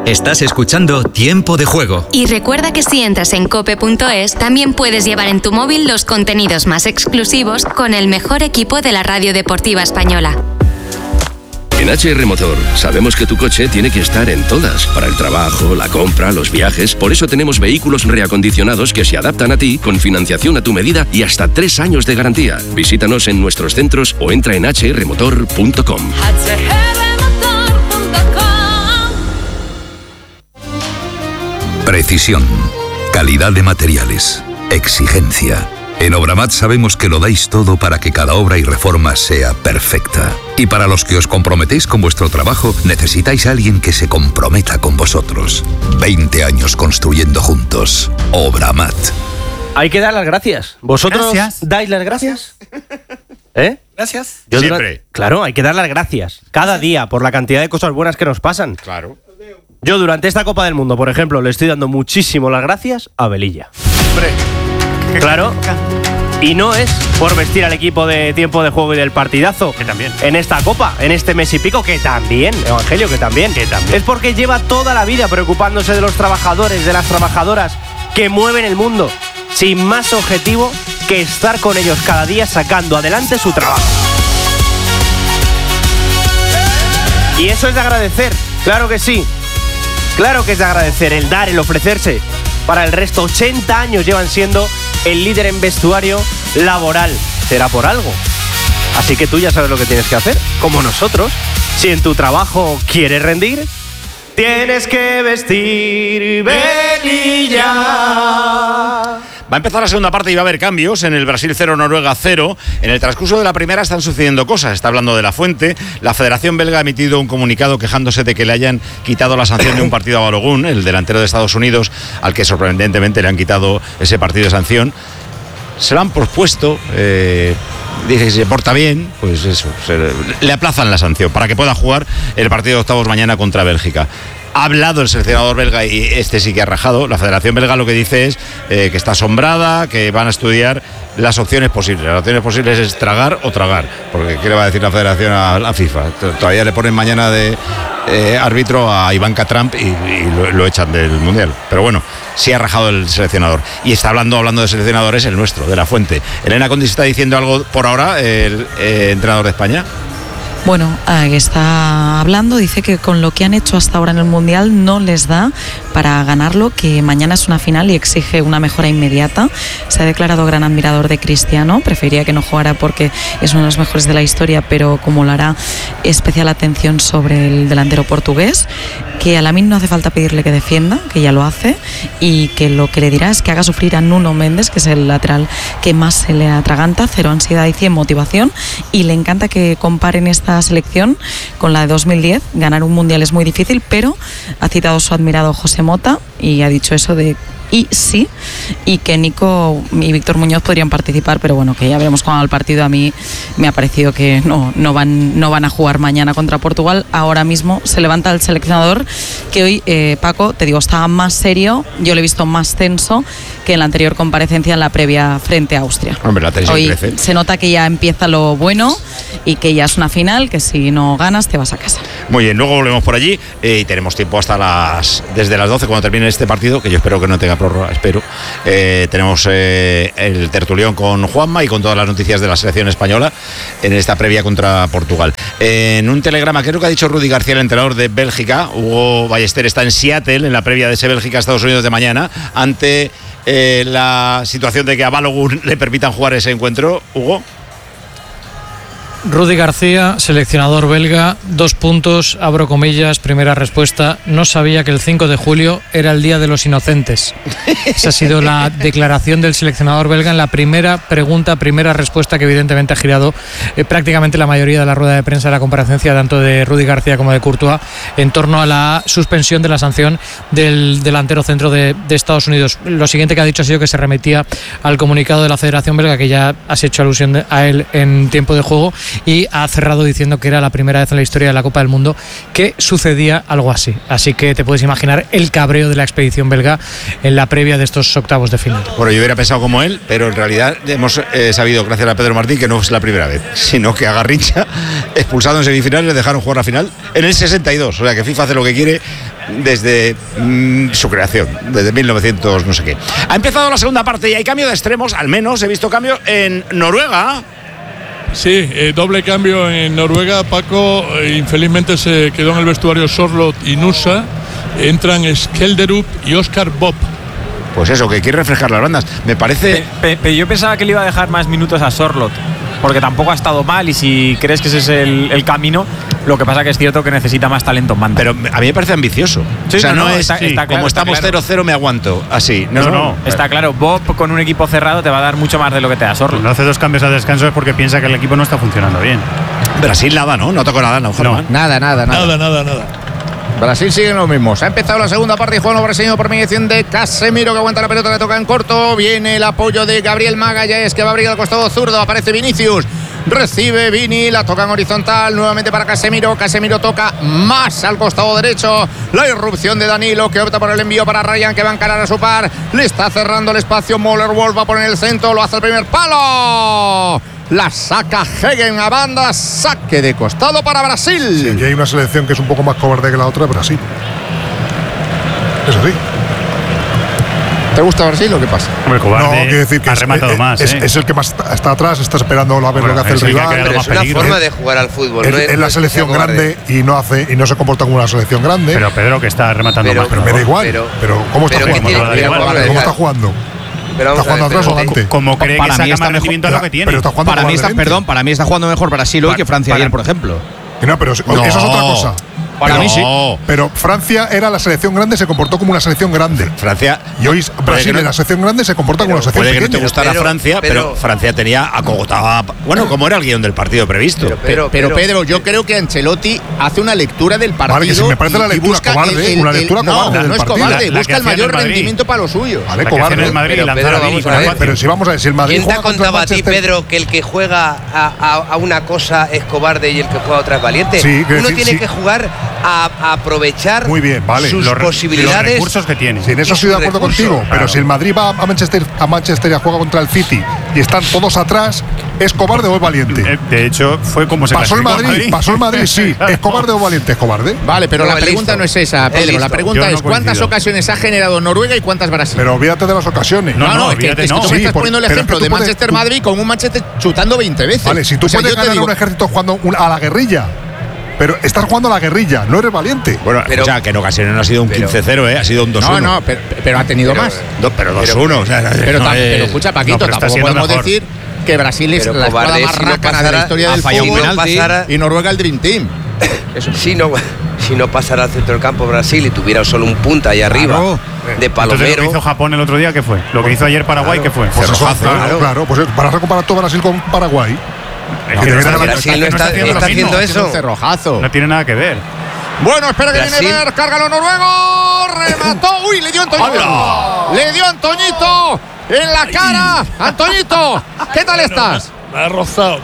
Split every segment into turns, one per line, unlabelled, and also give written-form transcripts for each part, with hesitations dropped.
Estás escuchando Tiempo de Juego.
Y recuerda que si entras en cope.es, también puedes llevar en tu móvil los contenidos más exclusivos con el mejor equipo de la radio deportiva española.
En HR Motor sabemos que tu coche tiene que estar en todas, para el trabajo, la compra, los viajes. Por eso tenemos vehículos reacondicionados que se adaptan a ti con financiación a tu medida y hasta 3 años de garantía. Visítanos en nuestros centros o entra en hrmotor.com.
Precisión, calidad de materiales, exigencia. En Obramat sabemos que lo dais todo para que cada obra y reforma sea perfecta. Y para los que os comprometéis con vuestro trabajo, necesitáis a alguien que se comprometa con vosotros. 20 años construyendo juntos. Obramat.
Hay que dar las gracias. ¿Vosotros dais las gracias? ¿Eh?
Gracias.
Siempre.
Claro, hay que dar las gracias. Cada día, por la cantidad de cosas buenas que nos pasan.
Claro.
Yo durante esta Copa del Mundo, por ejemplo, le estoy dando muchísimo las gracias a Velilla.
Hombre.
Claro. Y no es por vestir al equipo de Tiempo de Juego y del partidazo.
Que también.
En esta Copa, en este mes y pico, que también. Evangelio, que también. Es porque lleva toda la vida preocupándose de los trabajadores, de las trabajadoras que mueven el mundo, sin más objetivo que estar con ellos cada día sacando adelante su trabajo. Y eso es de agradecer, claro que sí. Claro que es de agradecer el dar, el ofrecerse. Para el resto, 80 años llevan siendo el líder en vestuario laboral. Será por algo. Así que tú ya sabes lo que tienes que hacer, como nosotros. Si en tu trabajo quieres rendir, tienes que vestir Velilla.
Va a empezar la segunda parte y va a haber cambios. En el Brasil 0, Noruega 0. En el transcurso de la primera están sucediendo cosas. Está hablando de La Fuente. La Federación Belga ha emitido un comunicado quejándose de que le hayan quitado la sanción de un partido a Balogun, el delantero de Estados Unidos, al que sorprendentemente le han quitado ese partido de sanción. Se lo han propuesto. Dice que si se porta bien, pues eso, le aplazan la sanción para que pueda jugar el partido de octavos mañana contra Bélgica. Ha hablado el seleccionador belga y este sí que ha rajado. La Federación Belga lo que dice es que está asombrada, que van a estudiar las opciones posibles. Las opciones posibles es tragar o tragar. Porque ¿qué le va a decir la Federación a la FIFA? Todavía le ponen mañana de árbitro a Ivanka Trump y lo echan del Mundial. Pero bueno, sí ha rajado el seleccionador. Y está hablando de seleccionadores, el nuestro, de La Fuente. Elena Condis está diciendo algo por ahora, el entrenador de España.
Bueno, está hablando, dice que con lo que han hecho hasta ahora en el Mundial no les da para ganarlo, que mañana es una final y exige una mejora inmediata. Se ha declarado gran admirador de Cristiano, preferiría que no jugara porque es uno de los mejores de la historia, pero como lo hará, especial atención sobre el delantero portugués, que a Lamine no hace falta pedirle que defienda, que ya lo hace, y que lo que le dirá es que haga sufrir a Nuno Méndez, que es el lateral que más se le atraganta, 0 ansiedad y 100 motivación, y le encanta que comparen esta selección con la de 2010. Ganar un mundial es muy difícil, pero ha citado su admirado José Mota y ha dicho eso de y sí, y que Nico y Víctor Muñoz podrían participar, pero bueno, que ya veremos cuando el partido. A mí me ha parecido que no van a jugar mañana contra Portugal. Ahora mismo se levanta el seleccionador, que hoy, Paco, te digo, estaba más serio, yo lo he visto más tenso que en la anterior comparecencia en la previa frente a Austria.
Hombre, la tensión
hoy
crece.
Se nota que ya empieza lo bueno y que ya es una final, que si no ganas te vas a casa.
Muy bien, luego volvemos por allí y tenemos tiempo hasta desde las 12 cuando termine este partido, que yo espero que no tenga prórroga, espero. Tenemos el tertulión con Juanma y con todas las noticias de la selección española en esta previa contra Portugal. En un telegrama, creo que ha dicho Rudi García, el entrenador de Bélgica, Hugo Ballester está en Seattle en la previa de ese Bélgica-Estados Unidos de mañana, ante la situación de que a Balogun le permitan jugar ese encuentro. Hugo.
Rudi García, seleccionador belga, 2 puntos, abro comillas, primera respuesta: no sabía que el 5 de julio era el Día de los Inocentes. Esa ha sido la declaración del seleccionador belga en la primera pregunta, primera respuesta, que evidentemente ha girado prácticamente la mayoría de la rueda de prensa de la comparecencia, tanto de Rudi García como de Courtois, en torno a la suspensión de la sanción del delantero centro de Estados Unidos. Lo siguiente que ha dicho ha sido que se remitía al comunicado de la Federación Belga, que ya has hecho alusión a él en tiempo de juego, y ha cerrado diciendo que era la primera vez en la historia de la Copa del Mundo que sucedía algo así. Así que te puedes imaginar el cabreo de la expedición belga en la previa de estos octavos de final.
Bueno, yo hubiera pensado como él, pero en realidad hemos sabido, gracias a Pedro Martín, que no es la primera vez, sino que a Garrincha, expulsado en semifinales, le dejaron jugar la final en el 62. O sea que FIFA hace lo que quiere desde su creación, desde 1900 no sé qué. Ha empezado la segunda parte y hay cambio de extremos, al menos he visto cambio en Noruega.
Sí, doble cambio en Noruega. Paco, infelizmente se quedó en el vestuario Sorloth y Nusa. Entran Skelderup y Oscar Bob.
Pues eso, que quiere refrescar las bandas. Me parece...
Pero yo pensaba que le iba a dejar más minutos a Sorloth, porque tampoco ha estado mal, y si crees que ese es el camino, lo que pasa que es cierto que necesita más talento en banda.
Pero a mí me parece ambicioso.
Sí,
o sea, no es
está claro,
como estamos
claro.
0-0 me aguanto. Así.
No. Está claro, Bob con un equipo cerrado te va a dar mucho más de lo que te da Sorloth.
No hace 2 cambios al descanso es porque piensa que el equipo no está funcionando bien.
Brasil nada, ¿no? No tocó nada, ¿no, Germán?
Nada. Brasil sigue en lo mismo. Se ha empezado la segunda parte y juego brasileño por mediación de Casemiro, que aguanta la pelota, le toca en corto. Viene el apoyo de Gabriel Magalhães, que va a abrir al costado zurdo. Aparece Vinicius. Recibe Vini, la toca en horizontal. Nuevamente para Casemiro. Casemiro toca más al costado derecho. La irrupción de Danilo, que opta por el envío para Ryan, que va a encarar a su par. Le está cerrando el espacio. Moller-Wolf va a poner el centro. Lo hace el primer palo. La saca Hegen a banda, saque de costado para Brasil.
Sí, aquí hay una selección que es un poco más cobarde que la otra, Brasil. Es así.
¿Te gusta Brasil o qué pasa?
Hombre, cobarde,
no, quiero decir que
ha rematado más.
Es el que más está atrás, está esperando a ver lo que hace el rival.
Pero es una forma de jugar al fútbol.
Es la selección grande y no se comporta como una selección grande.
Pero Pedro, que está rematando más.
Pero me da igual. Pero ¿cómo está jugando? ¿Cómo está jugando? ¿Está jugando atrás o adelante?
Como cree que saca más rendimiento a lo que tiene.
Pero está jugando
para mí está jugando mejor Brasil hoy que Francia ayer, por ejemplo.
No, pero eso es otra cosa.
Para mí sí.
Pero Francia era la selección grande, se comportó como una selección grande.
Francia.
Y hoy Brasil en la selección grande se comporta como una selección
pequeña.
pequeña.
Puede que no te gustara Francia, pero Francia tenía acogotaba. Bueno, como era el guión del partido previsto.
Pero Pedro, yo creo que Ancelotti hace una lectura del partido.
Vale, que si me parece la lectura cobarde, una lectura cobarde.
No es cobarde, busca el mayor rendimiento para lo suyo.
Vale, cobarde. Pero si vamos a ver, si el Madrid.
¿Quién te ha contado a ti, Pedro, que el que juega a una cosa es cobarde y el que juega a otra es valiente?
Sí,
uno tiene que jugar a aprovechar
muy bien, vale,
sus posibilidades.
Los recursos que tiene.
Sí, en eso estoy de acuerdo contigo, claro. Pero si el Madrid va a Manchester y juega contra el City y están todos atrás, ¿es cobarde o es valiente?
De hecho, fue como se
pasó el Madrid, sí. ¿Es cobarde o valiente? Es cobarde.
Vale, pero la pregunta no es esa, Pedro. La pregunta es ¿cuántas ocasiones ha generado Noruega y cuántas Brasil?
Pero olvídate de las ocasiones.
No, es que tú me estás poniendo el ejemplo de Manchester-Madrid con un Manchester chutando 20 veces.
Vale, si tú puedes ganar un ejército jugando a la guerrilla. Pero estás jugando a la guerrilla, no eres valiente.
Bueno, o sea, que en ocasiones no ha sido un 15-0, ha sido un 2-1.
No, pero ha tenido más.
Pero 2-1. O sea,
pero escucha, Paquito, tampoco podemos decir que Brasil es la escuadra más rácana de la historia del fútbol y Noruega el Dream Team.
Si no pasara al centro del campo Brasil y tuviera solo un punta ahí arriba de palomero.
Entonces, lo que hizo Japón el otro día, ¿qué fue? Lo que hizo ayer Paraguay, ¿qué fue?
Pues claro, pues vas a comparar todo Brasil con Paraguay.
Brasil no está haciendo eso.
Un cerrojazo.
No tiene nada que ver.
Bueno, espera que viene a ver. Cárgalo noruego. Remató. Uy, le dio Antoñito. Le dio Antoñito en la cara. Antoñito, ¿qué tal estás?
Me ha rozado.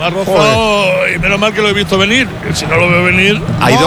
Y menos mal que lo he visto venir. Que si no lo veo venir.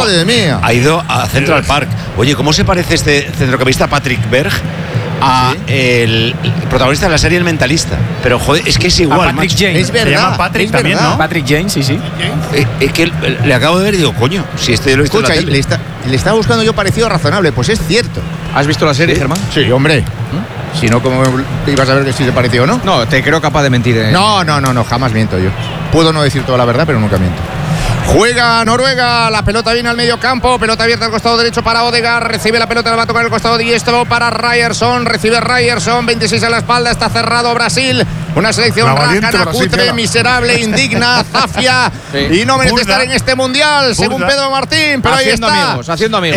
Ha ido a Central Park. Oye, ¿cómo se parece este centrocampista Patrick Berg a el protagonista de la serie El Mentalista? Pero joder, es que es igual.
Patrick James.
Es verdad.
Se llama Patrick también, ¿no?
Patrick James, sí.
Es que le acabo de ver y digo, coño, si este lo he visto en la tele.
Le estaba buscando yo parecido razonable. Pues es cierto.
¿Has visto la serie, Germán?
Sí, hombre. Si no, ¿cómo ibas a ver que sí te pareció o no?
No, te creo capaz de mentir.
No, jamás miento yo. Puedo no decir toda la verdad, pero nunca miento. Juega Noruega, la pelota viene al medio campo, pelota abierta al costado derecho para Odegaard, recibe la pelota, la va a tocar el costado diestro para Ryerson, recibe Ryerson, 26 a la espalda, está cerrado Brasil, una selección rácana, cutre, miserable, indigna, zafia y no merece estar en este mundial, según Pedro Martín, pero
haciendo
ahí está.
Haciendo amigos.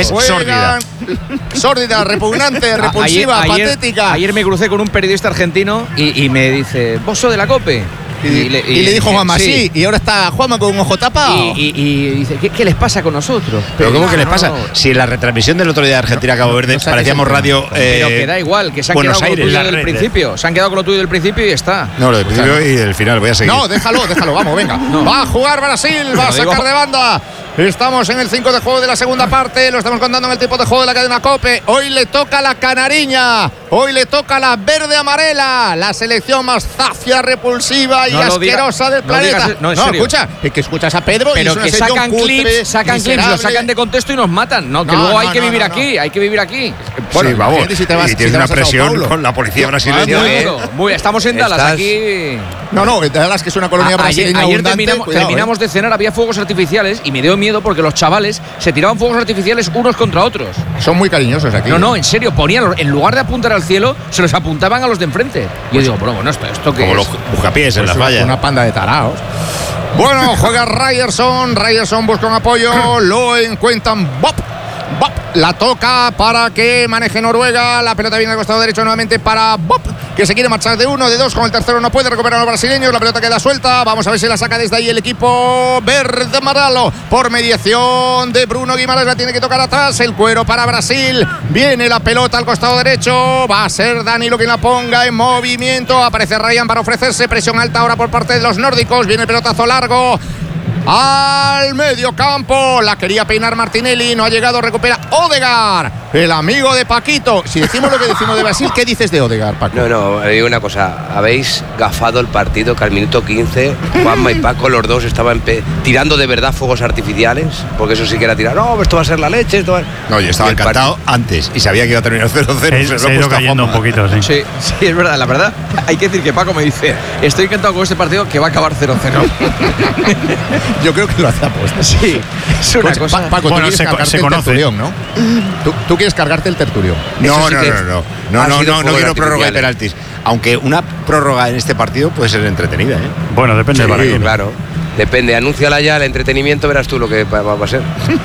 Es sórdida, repugnante, repulsiva, patética.
Ayer me crucé con un periodista argentino y me dice, ¿vos sos de la COPE?
Y le dijo Juanma, sí, y ahora está Juanma con un ojo tapado.
Y dice, ¿qué les pasa con nosotros?
Pero ¿cómo que les pasa? Si en la retransmisión del otro día de Argentina-Cabo Verde parecíamos radio.
Pero que da igual, que se han
Buenos
quedado con lo
Aires,
tuyo del principio. Se han quedado con lo tuyo del principio y está.
No, lo del principio y del final, voy a seguir.
No, déjalo, vamos, venga. Va a jugar Brasil, va a sacar de banda. Estamos en el 5 de juego de la segunda parte, lo estamos contando en el tiempo de juego de la cadena COPE. Hoy le toca la canariña, hoy le toca la verde-amarela, la selección más zafia, repulsiva y asquerosa del planeta.
No,
escucha, es que escuchas a Pedro
pero
y es
que sacan clips, lo sacan de contexto y nos matan. No, que luego hay que vivir aquí, hay que vivir aquí.
Bueno, sí, vamos. Y tienes una presión con la policía brasileña.
Estamos en Dallas, aquí.
No, Dallas, que es una colonia brasileña.
Ayer terminamos de cenar, había fuegos artificiales y me dio miedo porque los chavales se tiraban fuegos artificiales unos contra otros.
Son muy cariñosos aquí.
No, en serio, ponían, en lugar de apuntar al cielo, se los apuntaban a los de enfrente. Y yo digo, bueno, ¿esto qué
como
es?
Como los buscapiés en las vallas.
Una panda de taraos. Bueno, juega Ryerson busca un apoyo, lo encuentran Bob, la toca para que maneje Noruega, la pelota viene al costado derecho nuevamente para Bob, que se quiere marchar de uno, de dos, con el tercero no puede recuperar a los brasileños, la pelota queda suelta, vamos a ver si la saca desde ahí el equipo verde maralo, por mediación de Bruno Guimaraes, la tiene que tocar atrás, el cuero para Brasil, viene la pelota al costado derecho, va a ser Danilo quien la ponga en movimiento, aparece Ryan para ofrecerse, presión alta ahora por parte de los nórdicos, viene el pelotazo largo, al medio campo, la quería peinar Martinelli, no ha llegado, recupera Odegaard, el amigo de Paquito. Si decimos lo que decimos de Brasil, ¿qué dices de Odegaard, Paco?
No, digo una cosa, habéis gafado el partido que al minuto 15 Juanma y Paco, los dos estaban tirando de verdad fuegos artificiales, porque eso sí que era tirar, no, esto va a ser la leche, esto va...
No, yo estaba encantado antes y sabía que iba a terminar 0-0.
Se ha ido cayendo un poquito, sí.
Sí, es verdad, la verdad, hay que decir que Paco me dice, estoy encantado con este partido que va a acabar 0-0.
Yo creo que lo hace apuesta.
Sí, es una cosa.
Paco, tú quieres cargarte el tertulión, ¿no? ¿Tú quieres cargarte el tertulión?
No quiero prórroga de penaltis. Aunque una prórroga en este partido puede ser entretenida, ¿eh?
Bueno, depende de
sí, claro. Depende, anúnciala ya, el entretenimiento, verás tú lo que va a ser.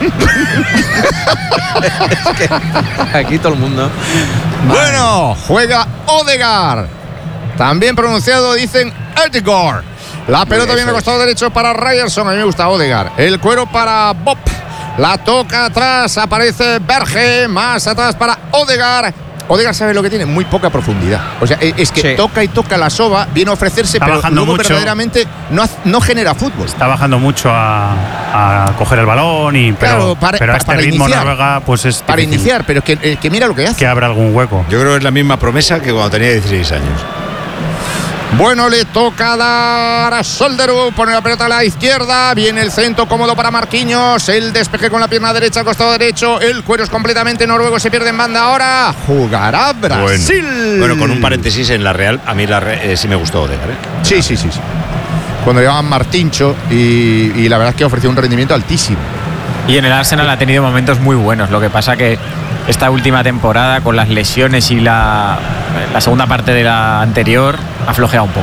Es que aquí todo el mundo.
Bueno, juega Odegaard. También pronunciado, dicen Edgar. La pelota viene al costado derecho para Ryerson. A mí me gusta Odegaard. El cuero para Bob. La toca atrás. Aparece Berge. Más atrás para Odegaard. Odegaard sabe lo que tiene. Muy poca profundidad. O sea, es que toca y toca la soba. Viene a ofrecerse,
está
pero luego
mucho.
Verdaderamente no genera fútbol.
Está bajando mucho a coger el balón. Pero a este ritmo iniciar, Noruega pues es
para
difícil.
Iniciar, pero que mira lo que hace.
Que abra algún hueco.
Yo creo que es la misma promesa que cuando tenía 16 años.
Bueno, le toca dar a Solderup, pone la pelota a la izquierda, viene el centro cómodo para Marquinhos, el despeje con la pierna derecha al costado derecho, el cuero es completamente noruego, se pierde en banda ahora, jugará Brasil.
Bueno, con un paréntesis en la Real, a mí sí me gustó Odegaard, ¿eh?
Sí. Cuando llamaban Martincho y la verdad es que ofreció un rendimiento altísimo.
Y en el Arsenal ha tenido momentos muy buenos, lo que pasa que esta última temporada con las lesiones y la segunda parte de la anterior ha flojeado un poco.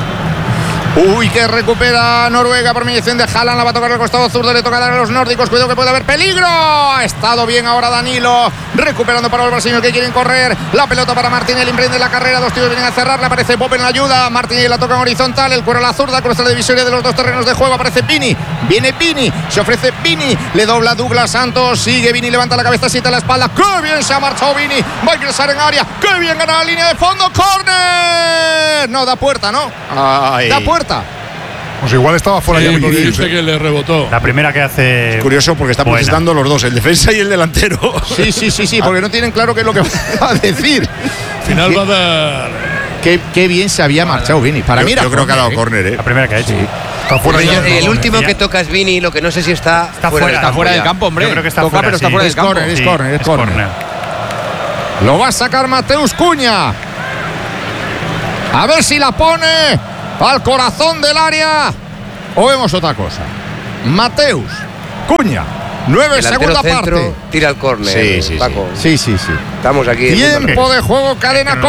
Uy, que recupera Noruega por mediación de Haaland, la va a tocar al costado zurdo, le toca dar a los nórdicos, cuidado que puede haber peligro. Ha estado bien ahora Danilo, recuperando para los brasileños que quieren correr, la pelota para Martinelli, emprende la carrera, dos tíos vienen a cerrarla, aparece Bob en la ayuda, Martinelli la toca en horizontal, el cuero a la zurda, cruza la divisoria de los dos terrenos de juego, aparece Vini, viene Vini, se ofrece Vini, le dobla Douglas Santos, sigue Vini, levanta la cabeza, sienta la espalda, ¡qué bien se ha marchado Vini! Va a ingresar en área, ¡qué bien gana la línea de fondo! ¡Córner! No, da puerta, ¿no?
Ay.
Da puerta.
Pues igual estaba fuera ya.
Dice que le rebotó.
La primera que hace.
Es curioso porque están protestando los dos, el defensa y el delantero.
Sí, porque no tienen claro qué es lo que va a decir.
Al final va a dar.
Qué bien se había marchado Vini. Para mí
yo creo que ha dado córner, ¿eh?
La primera que ha hecho.
Está fuera ya.
El último que toca es Vini, lo que no sé si está
fuera del campo, hombre.
Yo creo que está
toca,
fuera,
pero está fuera del campo.
Es córner. Lo va a sacar Mateus Cunha. A ver si la pone al corazón del área. O vemos otra cosa. Mateus Cunha. 9 segunda parte.
Tira el córner.
Sí.
Paco.
Sí.
Estamos aquí.
Tiempo de juego, cadena.